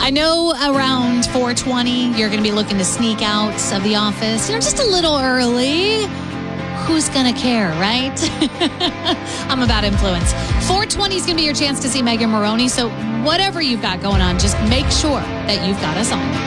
I know around 4:20, you're going to be looking to sneak out of the office, just a little early. Who's going to care, right? I'm about influence. 4:20 is going to be your chance to see Megan Moroney. So whatever you've got going on, just make sure that you've got us on.